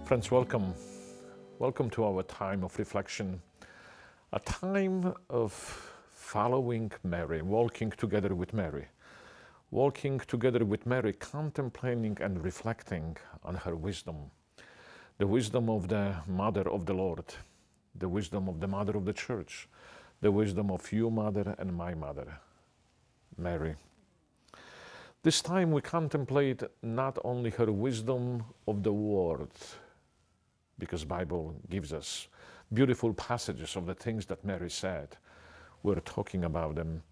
Friends, welcome. Welcome to our time of reflection, a time of following Mary, walking together with Mary. Walking together with Mary, contemplating and reflecting on her wisdom. The wisdom of the Mother of the Lord, the wisdom of the Mother of the Church, the wisdom of your mother and my mother, Mary. This time we contemplate not only her wisdom of the Word, because Bible gives us beautiful passages of the things that Mary said. We're talking about them,